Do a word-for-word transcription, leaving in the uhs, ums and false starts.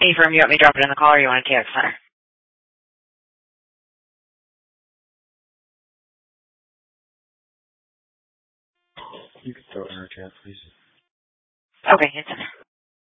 Affirm, you want me to drop it in the call or you want to text her? You can throw it in her chat, please. Okay, it's in there.